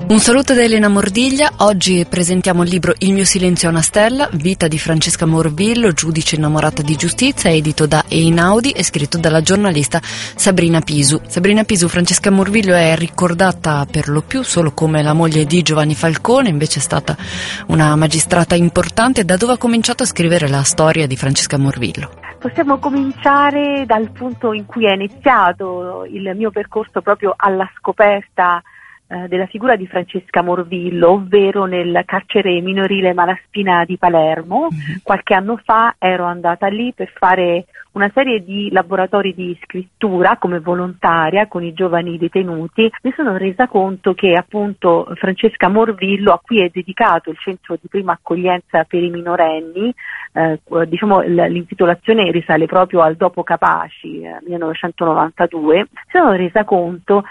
Un saluto da Elena Mordiglia. Oggi presentiamo il libro Il mio silenzio è una stella, vita di Francesca Morvillo, giudice innamorata di giustizia, edito da Einaudi e scritto dalla giornalista Sabrina Pisu. Sabrina Pisu, Francesca Morvillo è ricordata per lo più solo come la moglie di Giovanni Falcone, invece è stata una magistrata importante. Da dove ha cominciato a scrivere la storia di Francesca Morvillo? Possiamo cominciare dal punto in cui è iniziato il mio percorso, proprio alla scoperta della figura di Francesca Morvillo, ovvero nel carcere minorile Malaspina di Palermo. Qualche anno fa ero andata lì per fare una serie di laboratori di scrittura come volontaria con i giovani detenuti. Mi sono resa conto che appunto Francesca Morvillo, a cui è dedicato il centro di prima accoglienza per i minorenni, l'intitolazione risale proprio al Dopo Capaci, 1992, mi sono resa conto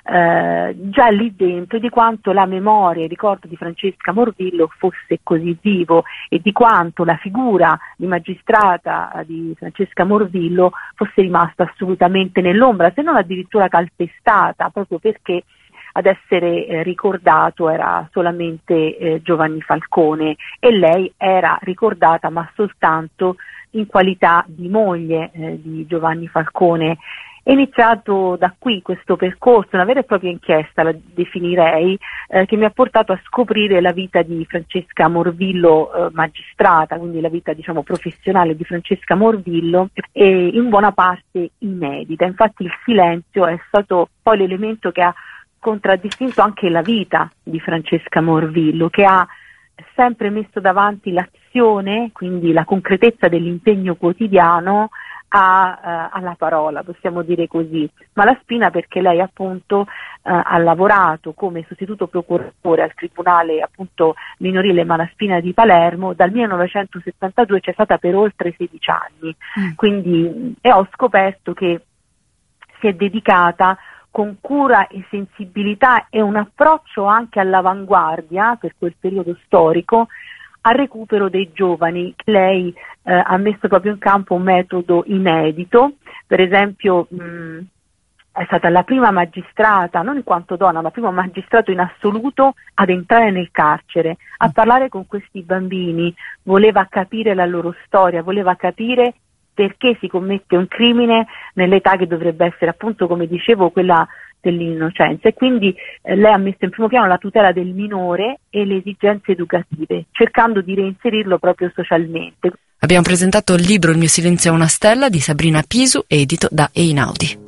già lì dentro di quanto la memoria e il ricordo di Francesca Morvillo fosse così vivo e di quanto la figura di magistrata di Francesca Morvillo fosse rimasta assolutamente nell'ombra, se non addirittura calpestata, proprio perché ad essere ricordato era solamente Giovanni Falcone, e lei era ricordata ma soltanto in qualità di moglie di Giovanni Falcone. È iniziato da qui questo percorso, una vera e propria inchiesta, la definirei, che mi ha portato a scoprire la vita di Francesca Morvillo magistrata, quindi la vita professionale di Francesca Morvillo, e in buona parte inedita. Infatti il silenzio è stato poi l'elemento che ha contraddistinto anche la vita di Francesca Morvillo, che ha sempre messo davanti l'azione, quindi la concretezza dell'impegno quotidiano, alla parola, possiamo dire così. Malaspina perché lei appunto ha lavorato come sostituto procuratore al tribunale appunto minorile Malaspina di Palermo dal 1972, c'è stata per oltre 16 anni, quindi ho scoperto che si è dedicata con cura e sensibilità e un approccio anche all'avanguardia per quel periodo storico al recupero dei giovani. Lei ha messo proprio in campo un metodo inedito. Per esempio è stata la prima magistrata, non in quanto donna, ma primo magistrato in assoluto ad entrare nel carcere, a parlare con questi bambini. Voleva capire la loro storia, voleva capire perché si commette un crimine nell'età che dovrebbe essere, appunto, come dicevo, quella dell'innocenza, e quindi lei ha messo in primo piano la tutela del minore e le esigenze educative, cercando di reinserirlo proprio socialmente. Abbiamo presentato il libro Il mio silenzio è una stella di Sabrina Pisu, edito da Einaudi.